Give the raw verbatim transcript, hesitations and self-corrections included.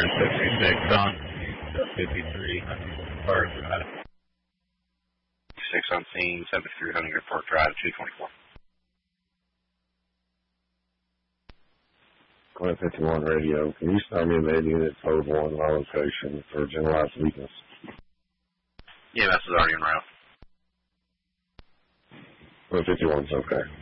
seventy-six on fifty-three Park Drive. Six on scene, seventy-three hundred Park Drive, two twenty-four. Clint fifty-one radio. Can you start me a med unit code one, my location for generalized weakness? Yeah, that's already en route. Clint fifty-one's okay.